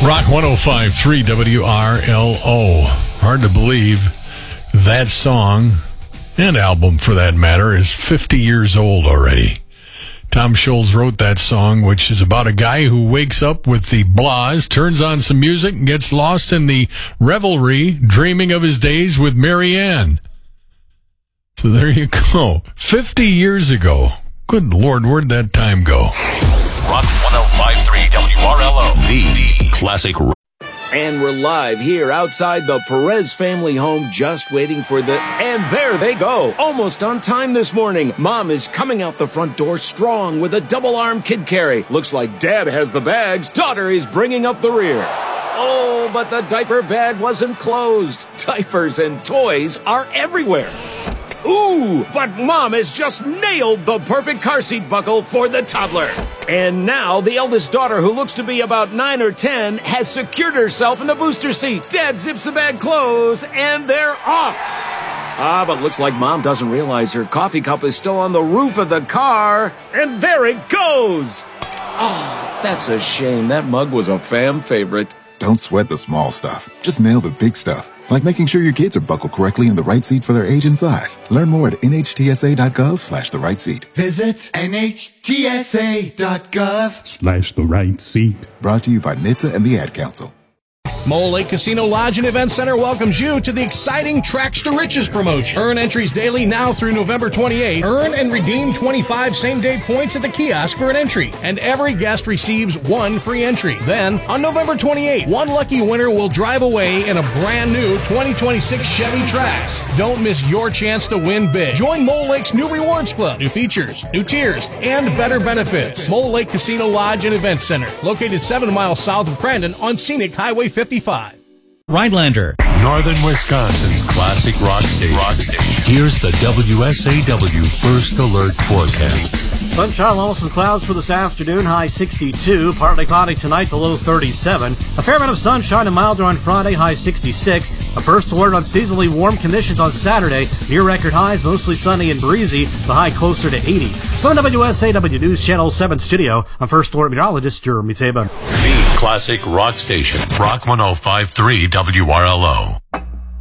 Rock 105.3 WRLO. Hard to believe that song, and album for that matter, is 50 years old already. Tom Scholz wrote that song, which is about a guy who wakes up with the blahs, turns on some music, and gets lost in the revelry, dreaming of his days with Mary Ann. So there you go. 50 years ago. Good Lord, where'd that time go? Rock 105.3 WRLO, the classic. And we're live here outside the Perez family home, just waiting for the... And there they go, almost on time this morning. Mom is coming out the front door strong with a double-arm kid carry. Looks like Dad has the bags. Daughter is bringing up the rear. Oh, but the diaper bag wasn't closed. Diapers and toys are everywhere. Ooh, but Mom has just nailed the perfect car seat buckle for the toddler. And now the eldest daughter, who looks to be about 9 or 10, has secured herself in the booster seat. Dad zips the bag closed, and they're off. But looks like Mom doesn't realize her coffee cup is still on the roof of the car. And there it goes. Oh, that's a shame. That mug was a fam favorite. Don't sweat the small stuff. Just nail the big stuff. Like making sure your kids are buckled correctly in the right seat for their age and size. Learn more at nhtsa.gov/the right seat. Visit nhtsa.gov/the right seat. Brought to you by NHTSA and the Ad Council. Mole Lake Casino Lodge and Event Center welcomes you to the exciting Tracks to Riches promotion. Earn entries daily now through November 28th. Earn and redeem 25 same-day points at the kiosk for an entry, and every guest receives one free entry. Then, on November 28th, one lucky winner will drive away in a brand new 2026 Chevy Trax. Don't miss your chance to win big. Join Mole Lake's new Rewards Club, new features, new tiers, and better benefits. Mole Lake Casino Lodge and Event Center, located 7 miles south of Crandon on Scenic Highway 55. Rhinelander, Northern Wisconsin's classic rock station. Here's the WSAW First Alert forecast. Sunshine along with some clouds for this afternoon, high 62. Partly cloudy tonight, the low 37. A fair amount of sunshine and milder on Friday, high 66. A first alert on seasonally warm conditions on Saturday. Near record highs, mostly sunny and breezy. The high closer to 80. From WSAW News Channel 7 studio, I'm First Alert meteorologist Jeremy Tabin. The classic rock station. Rock 105.3 WRLO.